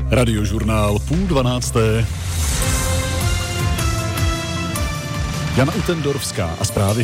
Radiožurnál 11:30. Jana Utendorfská a zprávy.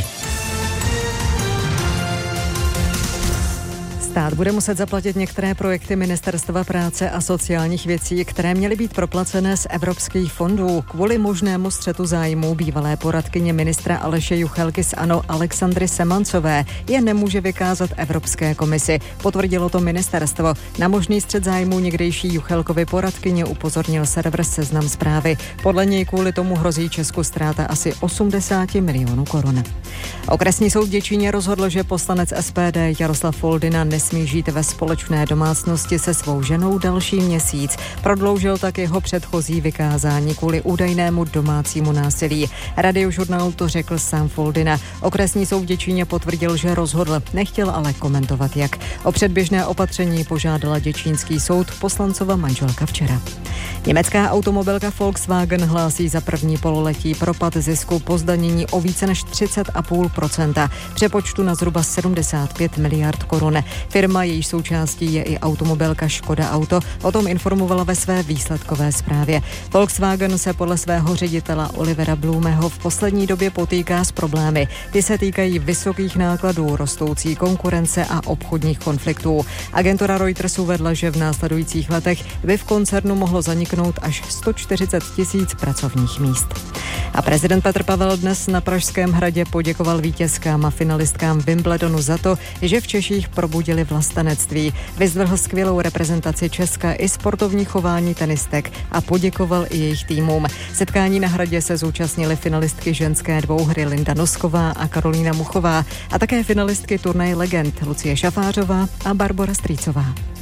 Stát bude muset zaplatit některé projekty Ministerstva práce a sociálních věcí, které měly být proplacené z evropských fondů. Kvůli možnému střetu zájmů bývalé poradkyně ministra Aleše Juchelky z ANO Alexandry Semancové je nemůže vykázat Evropské komisi. Potvrdilo to ministerstvo. Na možný střet zájmů někdejší Juchelkovy poradkyně upozornil server Seznam Zprávy. Podle něj kvůli tomu hrozí Česku ztráta asi 80 milionů korun. Okresní soud v Děčíně rozhodl, že poslanec SPD Jaroslav Foldyna nesmí žít ve společné domácnosti se svou ženou další měsíc. Prodloužil tak jeho předchozí vykázání kvůli údajnému domácímu násilí. Radiožurnálu to řekl sám Foldyna. Okresní soud v Děčíně potvrdil, že rozhodl, nechtěl ale komentovat jak. O předběžné opatření požádala děčínský soud poslancova manželka včera. Německá automobilka Volkswagen hlásí za první pololetí propad zisku po zdanění o více než 30,5%, přepočtu na zhruba 75 miliard korun. Firma, jejíž součástí je i automobilka Škoda Auto, o tom informovala ve své výsledkové zprávě. Volkswagen se podle svého ředitela Olivera Blumeho v poslední době potýká s problémy. Ty se týkají vysokých nákladů, rostoucí konkurence a obchodních konfliktů. Agentura Reuters uvedla, že v následujících letech by v koncernu mohlo zaniknout až 140 000 pracovních míst. A prezident Petr Pavel dnes na Pražském hradě poděkoval vítězkám a finalistkám Wimbledonu za to, že v Češích probudili vlastenectví. Vyzdvihl skvělou reprezentaci Česka i sportovní chování tenistek a poděkoval i jejich týmům. Setkání na hradě se zúčastnily finalistky ženské dvouhry Linda Nosková a Karolína Muchová a také finalistky turnaje legend Lucie Šafářová a Barbora Strýcová.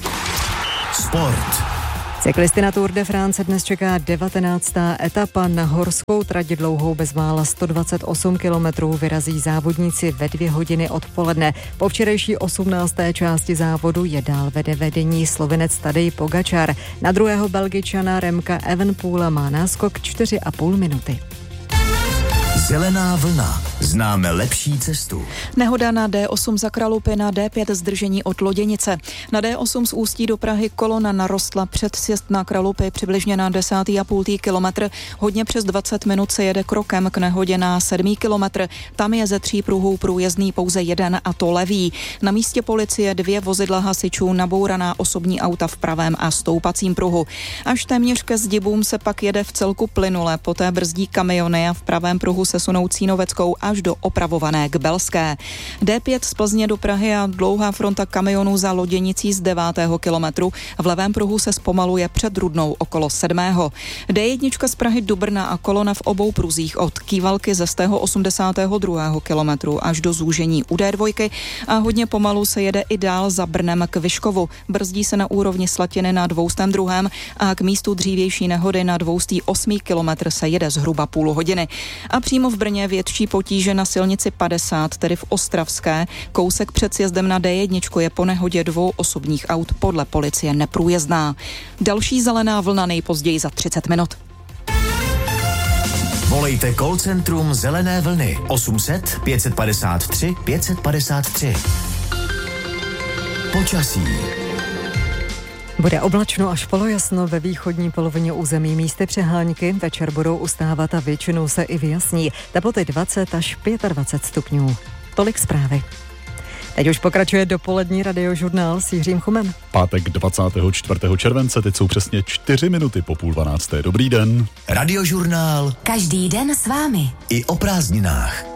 Sport. Cyklisty na Tour de France dnes čeká 19. etapa. Na horskou trať dlouhou bezmála 128 kilometrů vyrazí závodníci ve 2 hodiny odpoledne. Po včerejší 18. části závodu je dál vede vedení Slovinec Tadej Pogačar. Na druhého Belgičana Remka Evenepoela má náskok 4,5 minuty. Zelená vlna. Známe lepší cestu. Nehoda na D8 za Kralupy, na D5 zdržení od Loděnice. Na D8 z Ústí do Prahy kolona narostla před sjezd na Kralupy přibližně na 10,5 kilometr. Hodně přes 20 minut se jede krokem k nehodě na 7 kilometr. Tam je ze 3 pruhů průjezdný pouze jeden, a to levý. Na místě policie 2 vozidla hasičů, nabouraná osobní auta v pravém a stoupacím pruhu. Až téměř ke Zdibům se pak jede v celku plynule, poté brzdí kamiony a v pravém pruhu se sunou Cínoveckou až do opravované k Belské. D5 z Plzně do Prahy a dlouhá fronta kamionů za Loděnicí z 9. kilometru. V levém pruhu se zpomaluje před Rudnou okolo 7. D1 z Prahy do Brna a kolona v obou pruzích od Kývalky ze 182. kilometru až do zúžení u D2 a hodně pomalu se jede i dál za Brnem k Vyškovu. Brzdí se na úrovni Slatiny na 202. a k místu dřívější nehody na 208. kilometr se jede zhruba půl hodiny. A přímo v Brně větší potíže na silnici 50, tedy v Ostravské. Kousek před sjezdem na D1 je po nehodě 2 osobních aut podle policie neprůjezdná. Další zelená vlna nejpozději za 30 minut. Volejte call centrum Zelené vlny 800 553 553. Počasí. Bude oblačno až polojasno ve východní polovině území, místy přehánky, večer budou ustávat a většinou se i vyjasní. Teploty 20 až 25 stupňů. Tolik zprávy. Teď už pokračuje dopolední radiožurnál s Jiřím Chumem. Pátek 24. července, teď jsou přesně 4 minuty po 11:30. Dobrý den. Radiožurnál. Každý den s vámi. I o prázdninách.